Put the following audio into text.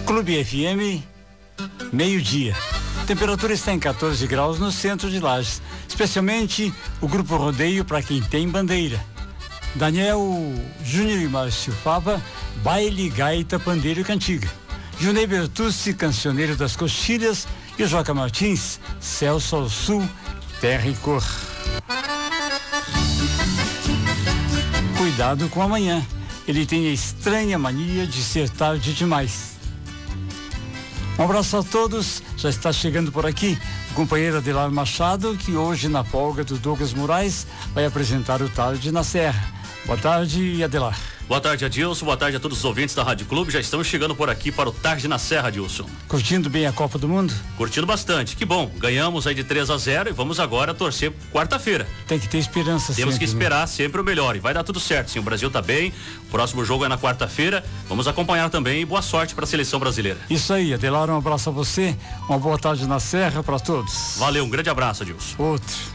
Clube FM, meio-dia. Temperatura está em 14 graus no centro de Lages. Especialmente o Grupo Rodeio para quem tem bandeira. Daniel Júnior e Márcio Fava, baile, gaita, pandeiro e cantiga. Junei Bertucci, cancioneiro das coxilhas, e o Joca Martins, Celso ao Sul, terra e cor. Cuidado com amanhã. Ele tem a estranha mania de ser tarde demais. Um abraço a todos. Já está chegando por aqui o companheiro Adelar Machado, que hoje, na folga do Douglas Moraes, vai apresentar o Tarde na Serra. Boa tarde, Adelar. Boa tarde, Adilson. Boa tarde a todos os ouvintes da Rádio Clube. Já estamos chegando por aqui para o Tarde na Serra, Adilson. Curtindo bem a Copa do Mundo? Curtindo bastante. Que bom. Ganhamos aí de 3-0 e vamos agora torcer quarta-feira. Tem que ter esperança sempre. Temos que esperar sempre o melhor. E vai dar tudo certo, sim. O Brasil tá bem. O próximo jogo é na quarta-feira. Vamos acompanhar também e boa sorte para a seleção brasileira. Isso aí, Adelar. Um abraço a você. Uma boa tarde na Serra para todos. Valeu. Um grande abraço, Adilson. Outro.